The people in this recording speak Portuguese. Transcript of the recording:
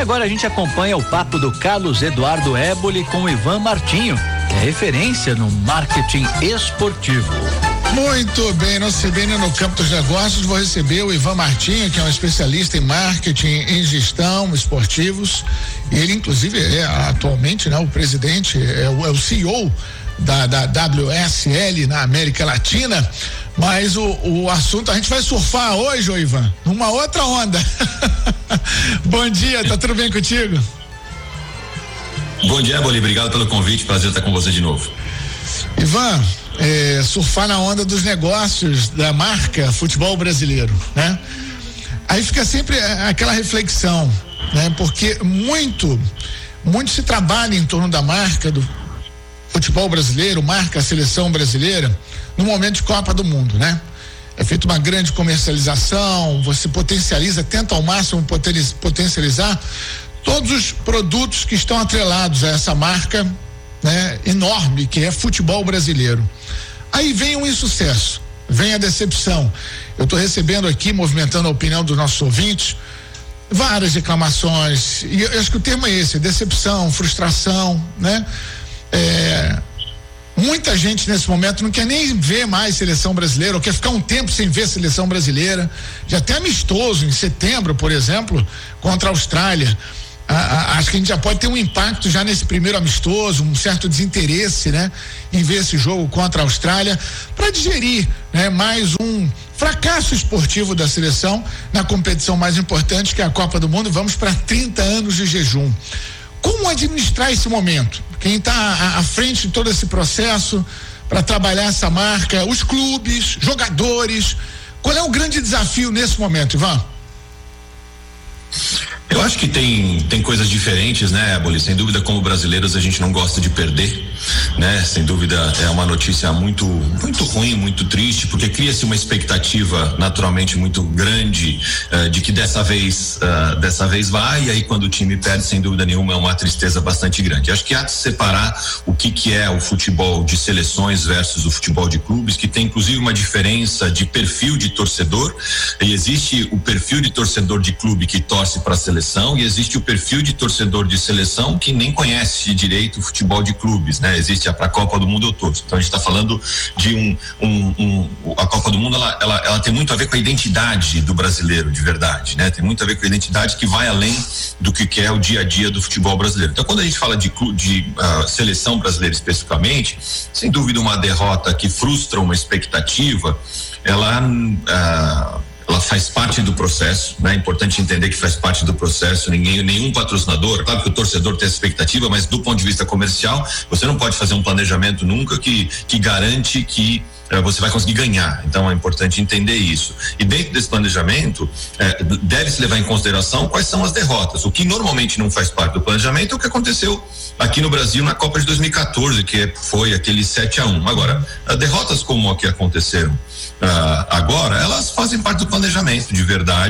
agora a gente acompanha o papo do Carlos Eduardo Éboli com o Ivan Martinho, que é referência no marketing esportivo. Muito bem, no CBN no Campo dos Negócios, vou receber o Ivan Martinho, que é um especialista em marketing, em gestão, esportivos. Ele, inclusive, é atualmente, né, o presidente, é o CEO da WSL na América Latina. Mas o assunto, a gente vai surfar hoje, ô Ivan, numa outra onda. Bom dia, tá tudo bem contigo? Bom dia, Éboli, obrigado pelo convite, prazer estar com você de novo. Ivan, surfar na onda dos negócios da marca futebol brasileiro, né? Aí fica sempre aquela reflexão, né? Porque muito se trabalha em torno da marca do futebol brasileiro, marca a seleção brasileira, no momento de Copa do Mundo, né? É feita uma grande comercialização, você potencializa, tenta ao máximo potencializar todos os produtos que estão atrelados a essa marca, né, enorme que é futebol brasileiro. Aí vem um insucesso, vem a decepção. Eu estou recebendo aqui, movimentando a opinião dos nossos ouvintes, várias reclamações, e eu acho que o termo é esse: decepção, frustração, né? Muita gente nesse momento não quer nem ver mais seleção brasileira, ou quer ficar um tempo sem ver seleção brasileira. Já até amistoso em setembro, por exemplo, contra a Austrália. Acho que a gente já pode ter um impacto já nesse primeiro amistoso, um certo desinteresse, né, em ver esse jogo contra a Austrália, para digerir, né, mais um fracasso esportivo da seleção na competição mais importante, que é a Copa do Mundo. Vamos para 30 anos de jejum. Como administrar esse momento? Quem está à frente de todo esse processo para trabalhar essa marca, os clubes, jogadores, qual é o grande desafio nesse momento, Ivan? Eu acho que tem coisas diferentes, né, Éboli? Sem dúvida, como brasileiros, a gente não gosta de perder, né? Sem dúvida, é uma notícia muito ruim, muito triste, porque cria-se uma expectativa naturalmente muito grande de que dessa vez vai, e aí quando o time perde, sem dúvida nenhuma, é uma tristeza bastante grande. Eu acho que há de separar o que é o futebol de seleções versus o futebol de clubes, que tem inclusive uma diferença de perfil de torcedor, e existe o perfil de torcedor de clube que torce para a seleção, e existe o perfil de torcedor de seleção que nem conhece direito o futebol de clubes, né? Existe a Copa do Mundo eu torço. Então a gente está falando de a Copa do Mundo, ela tem muito a ver com a identidade do brasileiro de verdade, né? Tem muito a ver com a identidade que vai além do que é o dia a dia do futebol brasileiro. Então quando a gente fala de seleção brasileira especificamente, sem dúvida uma derrota que frustra uma expectativa, ela faz parte do processo, né? É importante entender que faz parte do processo. Nenhum patrocinador, claro que o torcedor tem essa expectativa, mas do ponto de vista comercial, você não pode fazer um planejamento nunca que garante que você vai conseguir ganhar. Então é importante entender isso. E dentro desse planejamento, deve-se levar em consideração quais são as derrotas. O que normalmente não faz parte do planejamento é o que aconteceu aqui no Brasil na Copa de 2014, que foi aquele 7-1. Agora, derrotas como a que aconteceram agora, elas fazem parte do planejamento de verdade.